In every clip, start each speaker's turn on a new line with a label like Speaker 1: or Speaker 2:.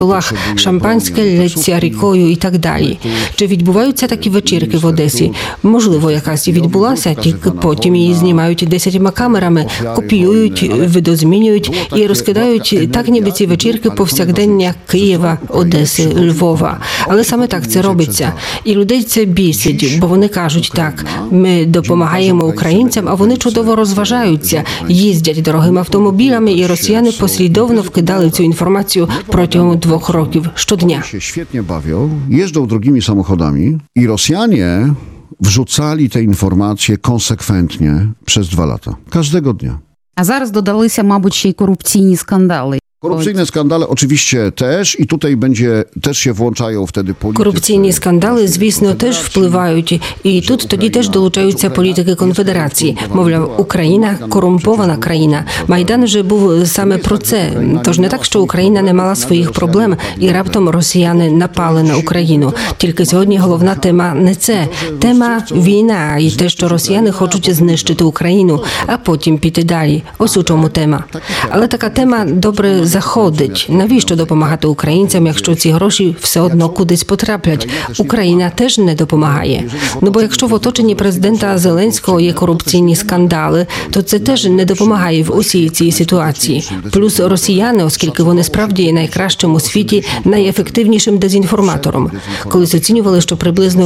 Speaker 1: столах шампанське лється рікою і так далі. Чи відбуваються такі вечірки в Одесі? Можливо, якась і відбулася, тільки потім її знімають 10 камерами, копіюють, видозмінюють і розкидають так, ніби ці вечірки повсякдення Києва, Одеси, Львова. Але саме так це робиться. І людей це бісить, бо вони кажуть так, ми допомагаємо українцям, а вони чудово розважаються, їздять дорогими автомобілями, і росіяни послідовно вкидали цю інформацію протягом 2 років щодня.
Speaker 2: Świetnie bawią, jeżdżą drogimi samochodami i Rosjanie wrzucali te informacje konsekwentnie przez 2 lata. Każdego dnia.
Speaker 3: А зараз додалися, мабуть, ще й корупційні скандали.
Speaker 2: Korupcyjne skandale oczywiście też i tutaj też się włączają wtedy politycy.
Speaker 1: Корупційні скандали, звісно, теж впливають. І тут тоді теж долучаються політики Конфедерації. Мовляв, Україна – корумпована країна. Майдан же був саме про це. Тож не так, що Україна не мала своїх проблем, і раптом росіяни напали на Україну. Тільки сьогодні головна тема не це. Тема – війна і те, що росіяни хочуть знищити Україну, а потім піти далі. Ось у чому тема. Але така тема добре заходить. Навіщо допомагати українцям, якщо ці гроші все одно кудись потраплять? Україна теж не допомагає. Ну бо якщо в оточенні президента Зеленського є корупційні скандали, то це теж не допомагає в усій цій ситуації. Плюс росіяни, оскільки вони справді є найкращим у світі, найефективнішим дезінформатором. Колись оцінювали, що приблизно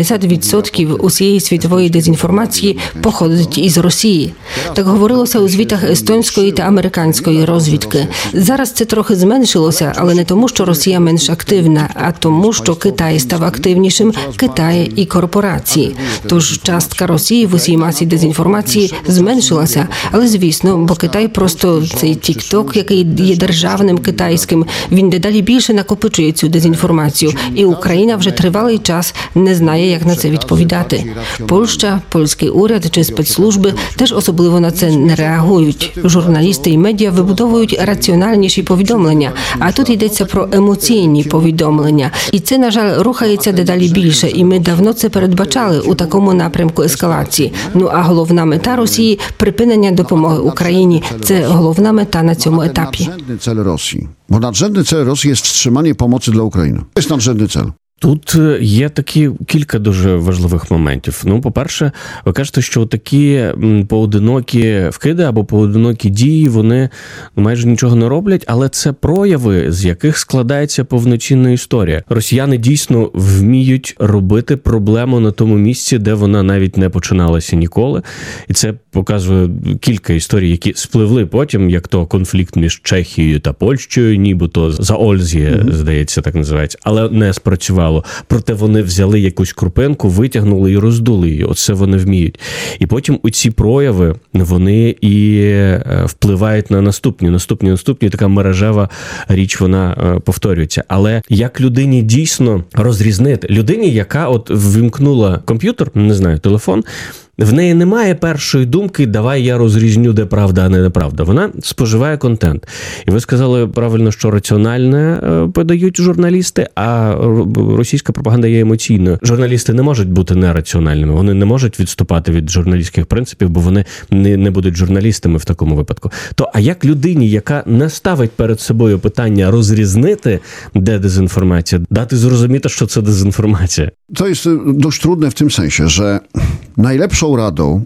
Speaker 1: 80% усієї світової дезінформації походить із Росії. Так говорилося у звітах естонської та американської розвідки. Зараз це трохи зменшилося, але не тому, що Росія менш активна, а тому, що Китай став активнішим, Китай і корпорації. Тож частка Росії в усій масі дезінформації зменшилася. Але, звісно, бо Китай просто цей тік-ток, який є державним китайським, він дедалі більше накопичує цю дезінформацію. І Україна вже тривалий час не знає, як на це відповідати. Польща, польський уряд чи спецслужби теж особливо на це не реагують. Журналісти і медіа вибудовують раціональніші повідомлення, а тут йдеться про емоційні повідомлення. І це, на жаль, рухається дедалі більше, і ми давно це передбачали у такому напрямку ескалації. Ну, а головна мета Росії – припинення допомоги Україні. Це головна мета на цьому етапі.
Speaker 2: Nadrzędny cel Rosji. Bo nadrzędny cel Rosji jest wstrzymanie pomocy dla Ukrainy. To jest nadrzędny cel.
Speaker 4: Тут є такі кілька дуже важливих моментів. Ну, по-перше, ви кажете, що такі поодинокі вкиди або поодинокі дії, вони майже нічого не роблять, але це прояви, з яких складається повноцінна історія. Росіяни дійсно вміють робити проблему на тому місці, де вона навіть не починалася ніколи. І це показує кілька історій, які спливли потім, як то конфлікт між Чехією та Польщею, нібито Заользіє, здається, так називається, але не спрацювало. Проте вони взяли якусь крупинку, витягнули і роздули її. Оце вони вміють. І потім у ці прояви, вони і впливають на наступні. Така мережева річ, вона повторюється. Але як людині дійсно розрізнити? Людині, яка от ввімкнула комп'ютер, не знаю, телефон, в неї немає першої думки, давай я розрізню, де правда, а не неправда. Вона споживає контент. І ви сказали правильно, що раціональне подають журналісти, а російська пропаганда є емоційною. Журналісти не можуть бути нераціональними, вони не можуть відступати від журналістських принципів, бо вони не будуть журналістами в такому випадку. То, а як людині, яка не ставить перед собою питання розрізнити, де дезінформація, дати зрозуміти, що це дезінформація?
Speaker 2: To jest dość trudne w tym sensie, że najlepszą radą,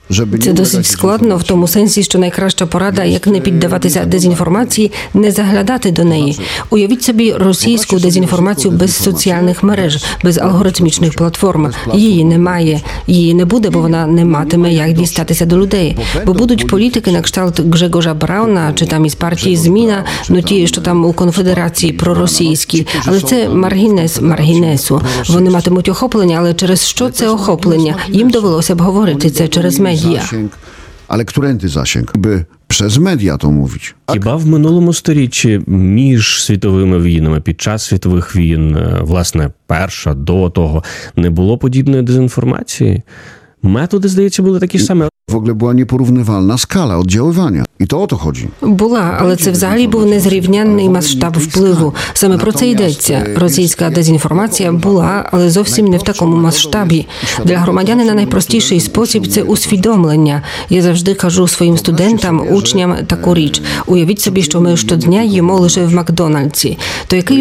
Speaker 1: Це досить складно в тому сенсі, що найкраща порада, як не піддаватися дезінформації, не заглядати до неї. Уявіть собі російську дезінформацію без соціальних мереж, без алгоритмічних платформ. Її немає, її не буде, бо вона не матиме як дістатися до людей. Бо будуть політики на кшталт Гжегожа Брауна, чи там із партії Зміна, ну ті, що там у Конфедерації проросійські. Але це маргінес маргінесу. Вони матимуть охоплення, але через що це охоплення? Їм довелося б говорити це через медіа.
Speaker 2: Ale którędy zasięg? By przez media to mówić.
Speaker 4: Хіба в минулому сторіччі між світовими війнами, під час світових війн, власне, перша, до того, не було подібної дезінформації? методи, здається, були такі ж самі.
Speaker 2: W ogóle była nieporównywalna skala oddziaływania. I to o to chodzi.
Speaker 1: Була, але це взагалі був незрівнянний масштаб впливу. Саме про це йдеться. Російська дезінформація була, але зовсім не в такому масштабі. Для громадянина найпростіший спосіб – це усвідомлення. Я завжди кажу своїм студентам, учням таку річ. Уявіть собі, що ми щодня їмо лише в Макдональдсі. То який